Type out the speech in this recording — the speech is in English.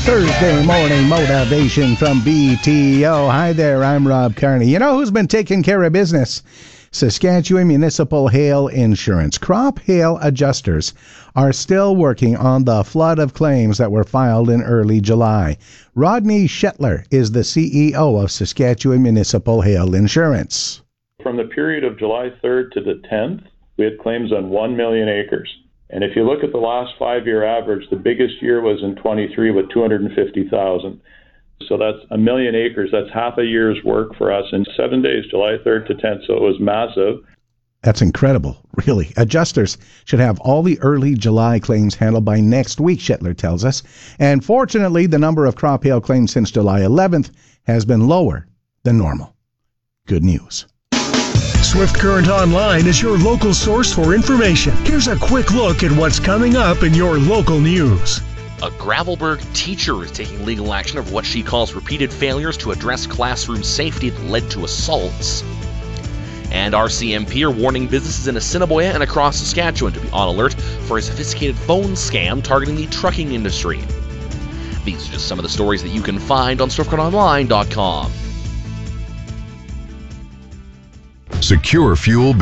Thursday morning motivation from BTO. Hi there, I'm Rob Carney. You know who's been taking care of business? Saskatchewan Municipal Hail Insurance. Crop hail adjusters are still working on the flood of claims that were filed in early July. Rodney Shetler is the CEO of Saskatchewan Municipal Hail Insurance. From the period of July 3rd to the 10th, we had claims on 1 million acres. And if you look at the last 5-year average, the biggest year was in 23 with 250,000. So that's 1 million acres. That's half a year's work for us in 7 days, July 3rd to 10th. So it was massive. That's incredible, really. Adjusters should have all the early July claims handled by next week, Shetler tells us. And fortunately, the number of crop hail claims since July 11th has been lower than normal. Good news. Swift Current Online is your local source for information. Here's a quick look at what's coming up in your local news. A Gravelbourg teacher is taking legal action over what she calls repeated failures to address classroom safety that led to assaults. And RCMP are warning businesses in Assiniboia and across Saskatchewan to be on alert for a sophisticated phone scam targeting the trucking industry. These are just some of the stories that you can find on SwiftCurrentOnline.com. Secure Fuel